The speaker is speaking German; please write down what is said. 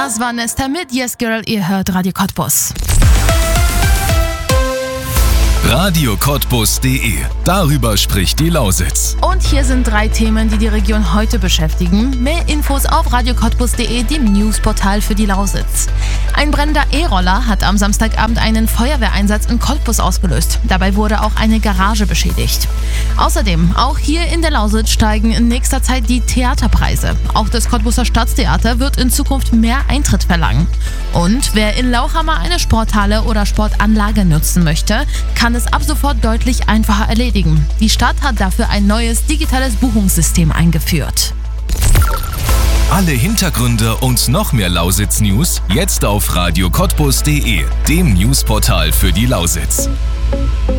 Das war Nesta mit Yes Girl, ihr hört Radio Cottbus. radiocottbus.de. Darüber spricht die Lausitz. Und hier sind 3 Themen, die die Region heute beschäftigen. Mehr Infos auf radiocottbus.de, dem Newsportal für die Lausitz. Ein brennender E-Roller hat am Samstagabend einen Feuerwehreinsatz in Cottbus ausgelöst. Dabei wurde auch eine Garage beschädigt. Außerdem, auch hier in der Lausitz steigen in nächster Zeit die Theaterpreise. Auch das Cottbuser Staatstheater wird in Zukunft mehr Eintritt verlangen. Und wer in Lauchhammer eine Sporthalle oder Sportanlage nutzen möchte, kann es ab sofort deutlich einfacher erledigen. Die Stadt hat dafür ein neues digitales Buchungssystem eingeführt. Alle Hintergründe und noch mehr Lausitz-News jetzt auf radiocottbus.de, dem Newsportal für die Lausitz.